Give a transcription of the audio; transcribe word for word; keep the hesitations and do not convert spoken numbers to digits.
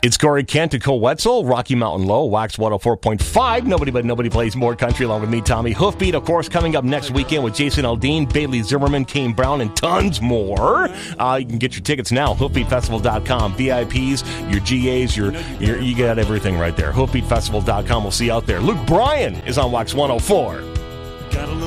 It's Corey Kent and Cole Wetzel, Rocky Mountain Low, Wax one oh four point five. Nobody but nobody plays more country along with me, Tommy. Hoofbeat, of course, coming up next weekend with Jason Aldean, Bailey Zimmerman, Kane Brown, and tons more. Uh, you can get your tickets now, hoofbeat festival dot com. V I Ps, your G As, your, your you got everything right there. hoofbeat festival dot com. We'll see you out there. Luke Bryan is on Wax one oh four.